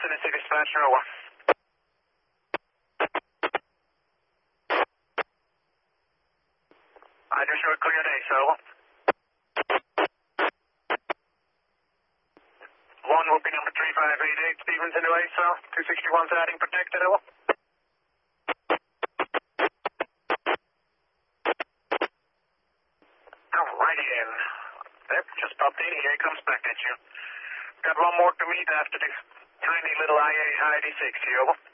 Tennessee dispatcher, over. I just showed clear day, sir, over. One will be number 3588, Stevens into A, sir. 261's adding protected, over. Alrighty then. Yep, just popped in, here he comes back at you. Got one more to meet after this tiny little IA ID6 here, over.